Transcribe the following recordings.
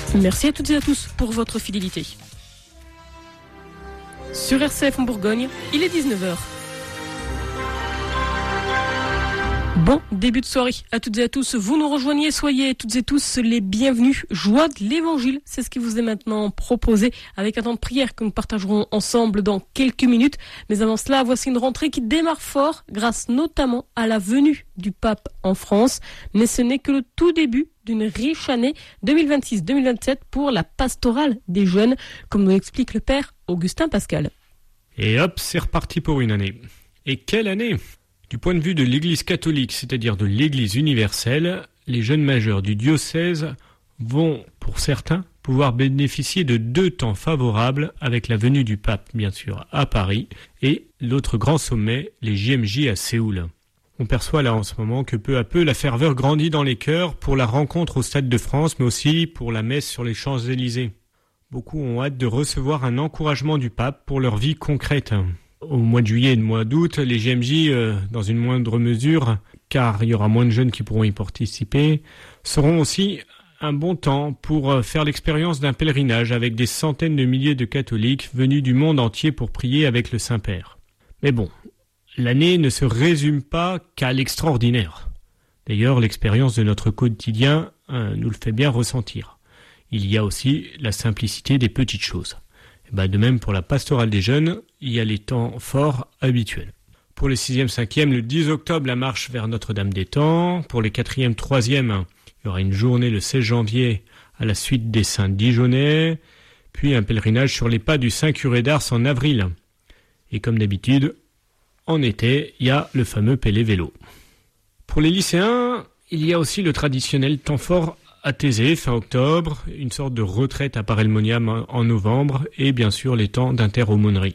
Merci à toutes et à tous pour votre fidélité. Sur RCF en Bourgogne, il est 19h. Bon début de soirée à toutes et à tous. Vous nous rejoignez, soyez toutes et tous les bienvenus. Joie de l'Évangile, c'est ce qui vous est maintenant proposé avec un temps de prière que nous partagerons ensemble dans quelques minutes. Mais avant cela, voici une rentrée qui démarre fort grâce notamment à la venue du pape en France. Mais ce n'est que le tout début d'une riche année 2026-2027 pour la pastorale des jeunes, comme nous l'explique le père Augustin Pascal. Et hop, c'est reparti pour une année. Et quelle année ? Du point de vue de l'Église catholique, c'est-à-dire de l'Église universelle, les jeunes majeurs du diocèse vont, pour certains, pouvoir bénéficier de 2 temps favorables avec la venue du pape, bien sûr, à Paris, et l'autre grand sommet, les JMJ à Séoul. On perçoit là en ce moment que peu à peu la ferveur grandit dans les cœurs pour la rencontre au Stade de France, mais aussi pour la messe sur les Champs-Élysées. Beaucoup ont hâte de recevoir un encouragement du pape pour leur vie concrète. Au mois de juillet et le mois d'août, les JMJ, dans une moindre mesure, car il y aura moins de jeunes qui pourront y participer, seront aussi un bon temps pour faire l'expérience d'un pèlerinage avec des centaines de milliers de catholiques venus du monde entier pour prier avec le Saint-Père. Mais bon, l'année ne se résume pas qu'à l'extraordinaire. D'ailleurs, l'expérience de notre quotidien nous le fait bien ressentir. Il y a aussi la simplicité des petites choses. De même pour la pastorale des jeunes, il y a les temps forts habituels. Pour les 6e, 5e, le 10 octobre, la marche vers Notre-Dame-des-Temps. Pour les 4e, 3e, il y aura une journée le 16 janvier à la suite des Saints Dijonais, puis un pèlerinage sur les pas du Saint Curé d'Ars en avril. Et comme d'habitude, en été, il y a le fameux Pélé Vélo. Pour les lycéens, il y a aussi le traditionnel temps fort à Thésée, fin octobre, une sorte de retraite à Parelmonium en novembre, et bien sûr les temps d'inter-aumônerie.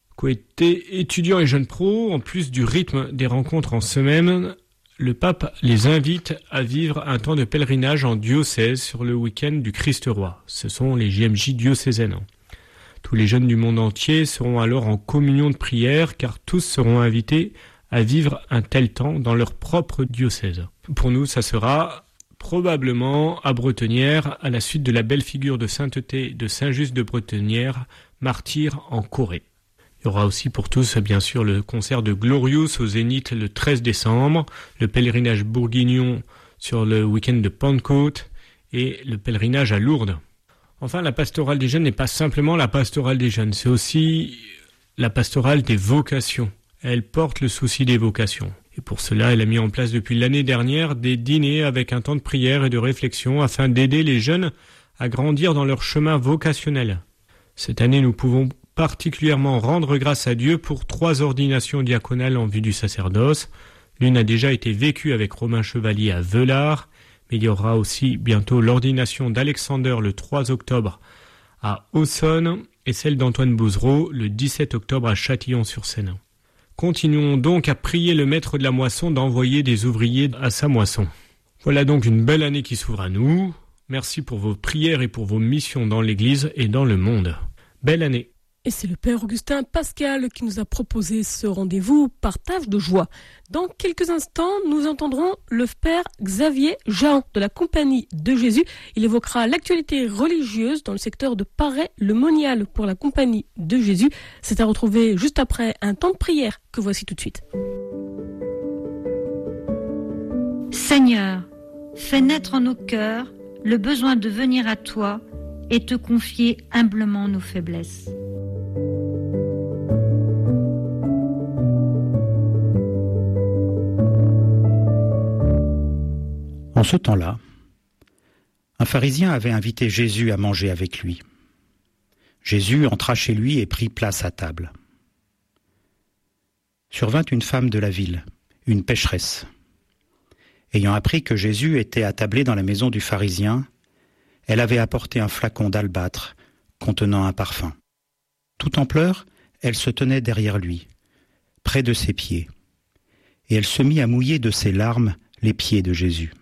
Côté étudiants et jeunes pros, en plus du rythme des rencontres en semaine, le pape les invite à vivre un temps de pèlerinage en diocèse sur le week-end du Christ-Roi. Ce sont les JMJ diocésaines. Tous les jeunes du monde entier seront alors en communion de prière, car tous seront invités à vivre un tel temps dans leur propre diocèse. Pour nous, ça sera probablement à Bretenière, à la suite de la belle figure de sainteté de Saint-Just de Bretenière, martyr en Corée. Il y aura aussi pour tous, bien sûr, le concert de Glorious au Zénith le 13 décembre, le pèlerinage bourguignon sur le week-end de Pentecôte et le pèlerinage à Lourdes. Enfin, la pastorale des jeunes n'est pas simplement la pastorale des jeunes, c'est aussi la pastorale des vocations. Elle porte le souci des vocations. Et pour cela, elle a mis en place depuis l'année dernière des dîners avec un temps de prière et de réflexion afin d'aider les jeunes à grandir dans leur chemin vocationnel. Cette année, nous pouvons particulièrement rendre grâce à Dieu pour 3 ordinations diaconales en vue du sacerdoce. L'une a déjà été vécue avec Romain Chevalier à Velard, mais il y aura aussi bientôt l'ordination d'Alexander le 3 octobre à Aussonne et celle d'Antoine Bouzereau le 17 octobre à Châtillon-sur-Seine. Continuons donc à prier le maître de la moisson d'envoyer des ouvriers à sa moisson. Voilà donc une belle année qui s'ouvre à nous. Merci pour vos prières et pour vos missions dans l'Église et dans le monde. Belle année. Et c'est le père Augustin Pascal qui nous a proposé ce rendez-vous partage de joie. Dans quelques instants, nous entendrons le père Xavier Jahan de la Compagnie de Jésus. Il évoquera l'actualité religieuse dans le secteur de Paray-le-Monial pour la Compagnie de Jésus. C'est à retrouver juste après un temps de prière que voici tout de suite. Seigneur, fais naître en nos cœurs le besoin de venir à toi et te confier humblement nos faiblesses. En ce temps-là, un pharisien avait invité Jésus à manger avec lui. Jésus entra chez lui et prit place à table. Survint une femme de la ville, une pécheresse. Ayant appris que Jésus était attablé dans la maison du pharisien, elle avait apporté un flacon d'albâtre contenant un parfum. Tout en pleurs, elle se tenait derrière lui, près de ses pieds, et elle se mit à mouiller de ses larmes les pieds de Jésus.